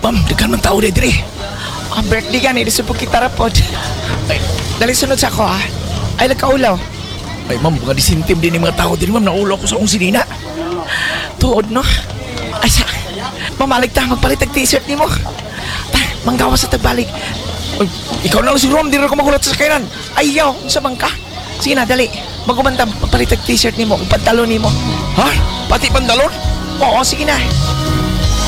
Ma'am, dagan man tao dire. Ang birthday ka ni, disupog kita rapod. Ay, dali sunod sa ako, ha? Ay, nagkaulaw. Ay, ma'am, mga disintim din yung mga tao din, ma'am. Naulo ko sa akong sinina. Tuod, no? Ay, mamalig ta, magpalit ang t-shirt ni mo. Ta, manggawa sa tagbalik. Ay, ikaw na lang si Rom, di rin ako magulat sa sakyanan. Ay, yaw, sa bangka. Sige na, dali. Magumanta, magpalit ang t-shirt ni mo, pantalon ni mo. Ha? Pati pantalon? Oo, sige na.